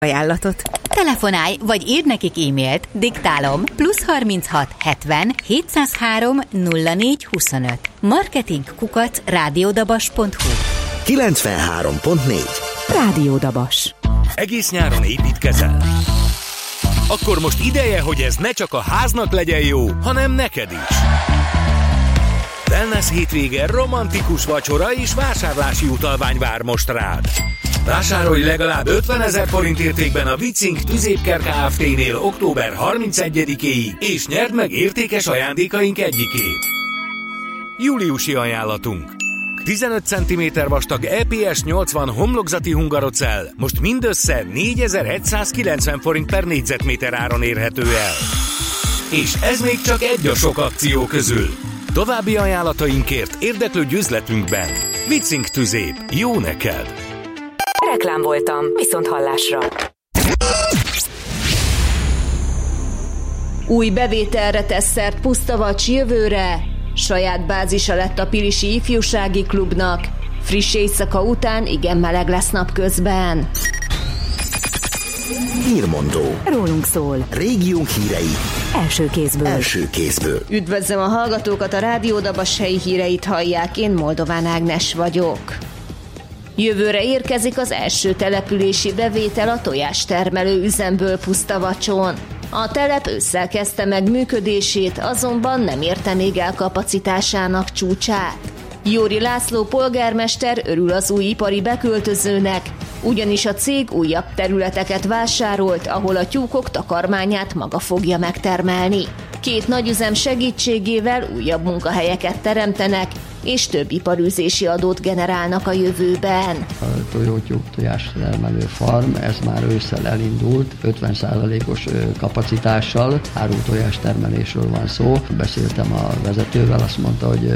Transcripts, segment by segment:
ajánlatot. Telefonálj, vagy írd nekik e-mailt, diktálom, +36 70 703 04 25. marketing@radiodabas.hu 93.4 Rádió Dabas. Egész nyáron építkezel? Akkor most ideje, hogy ez ne csak a háznak legyen jó, hanem neked is. Wellness hétvége, romantikus vacsora és vásárlási utalvány vár most rád. Vásárolj legalább 50 000 forint értékben a Vicink Tüzépker Kft-nél október 31-éig, és nyerd meg értékes ajándékaink egyikét. Júliusi ajánlatunk. 15 cm vastag EPS 80 homlokzati hungarocell most mindössze 4190 forint per négyzetméter áron érhető el. És ez még csak egy a sok akció közül. További ajánlatainkért érdeklődj üzletünkben. Vicink Tüzép. Jó neked! Reklám voltam, viszont hallásra. Új bevételre tesz szert Pusztavacs jövőre. Saját bázisa lett a Pilisi Ifjúsági Klubnak. Friss éjszaka után igen meleg lesz napközben. Hírmondó. Rólunk szól. Régiónk hírei. Első kézből. Üdvözlöm a hallgatókat, a Rádió Dabas helyi híreit hallják, én Moldován Ágnes vagyok. Jövőre érkezik az első települési bevétel a tojástermelő üzemből Pusztavacson. A telep ősszel kezdte meg működését, azonban nem érte még el kapacitásának csúcsát. Jóri László polgármester örül az új ipari beköltözőnek, ugyanis a cég újabb területeket vásárolt, ahol a tyúkok takarmányát maga fogja megtermelni. 2 nagyüzem segítségével újabb munkahelyeket teremtenek, és több iparűzési adót generálnak a jövőben. A tojótyúk tojástermelő farm, ez már ősszel elindult, 50%-os kapacitással, árutojástermelésről van szó. Beszéltem a vezetővel, azt mondta, hogy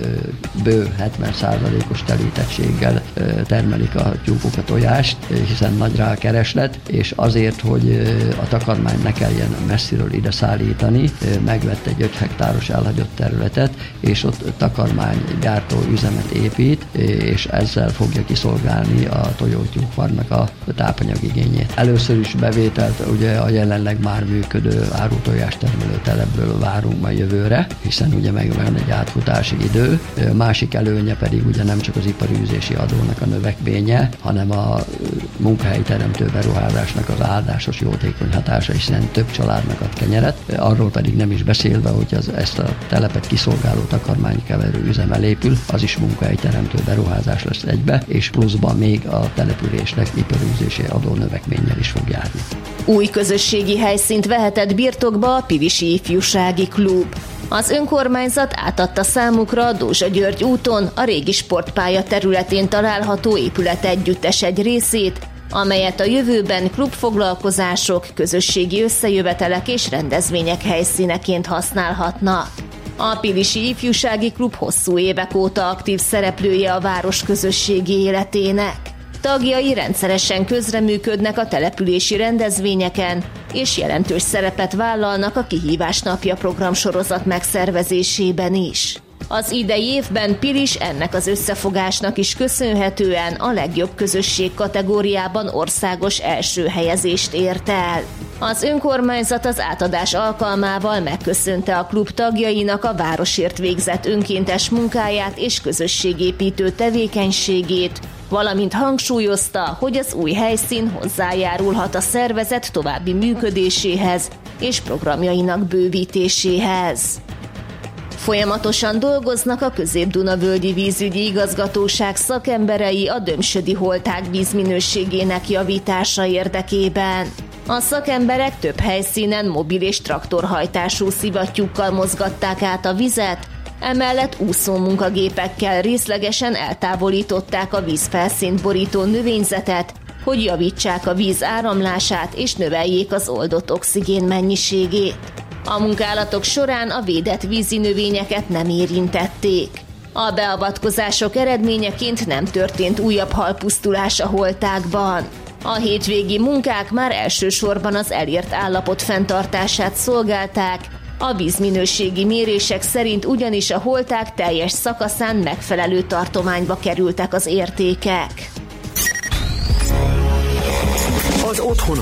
bő 70%-os telítettséggel termelik a tyúkok a tojást, hiszen nagy rá a kereslet, és azért, hogy a takarmányt ne kelljen messziről ide szállítani, megvett egy 5 hektáros elhagyott területet, és ott takarmány gyártó üzemet épít, és ezzel fogja kiszolgálni a tojótyúkfarmnak a tápanyagigényét. Először is bevételt ugye a jelenleg már működő árutojástermelő telepből várunk majd jövőre, hiszen ugye megvan egy átfutási idő. Másik előnye pedig ugye nem csak az iparűzési adónak a növekvénye, hanem a munkahelyteremtő beruházásnak az áldásos jótékony hatása, hiszen több családnak ad kenyeret. Arról pedig nem is beszélve, hogy ezt a telepet kiszolgáló takarmánykeverő üzem elépül, az is munkahelyteremtő beruházás lesz egybe, és pluszban még a településnek iparűzési adó növekménnyel is fog járni. Új közösségi helyszínt vehetett birtokba a Pilisi Ifjúsági Klub. Az önkormányzat átadta számukra a Dózsa György úton a régi sportpálya területén található épület együttes egy részét, amelyet a jövőben klubfoglalkozások, közösségi összejövetelek és rendezvények helyszíneként használhatnak. A Pilisi Ifjúsági Klub hosszú évek óta aktív szereplője a város közösségi életének. Tagjai rendszeresen közreműködnek a települési rendezvényeken, és jelentős szerepet vállalnak a Kihívás napja programsorozat megszervezésében is. Az idei évben Pilis ennek az összefogásnak is köszönhetően a legjobb közösség kategóriában országos első helyezést ért el. Az önkormányzat az átadás alkalmával megköszönte a klub tagjainak a városért végzett önkéntes munkáját és közösségépítő tevékenységét, valamint hangsúlyozta, hogy az új helyszín hozzájárulhat a szervezet további működéséhez és programjainak bővítéséhez. Folyamatosan dolgoznak a Közép-Duna-völgyi vízügyi igazgatóság szakemberei a dömsödi holták vízminőségének javítása érdekében. A szakemberek több helyszínen mobil és traktorhajtású szivattyúkkal mozgatták át a vizet, emellett úszómunkagépekkel részlegesen eltávolították a vízfelszínt borító növényzetet, hogy javítsák a víz áramlását és növeljék az oldott oxigén mennyiségét. A munkálatok során a védett vízi növényeket nem érintették. A beavatkozások eredményeként nem történt újabb halpusztulás a holtákban. A hétvégi munkák már elsősorban az elért állapot fenntartását szolgálták, a vízminőségi mérések szerint ugyanis a holták teljes szakaszán megfelelő tartományba kerültek az értékek. Az otthon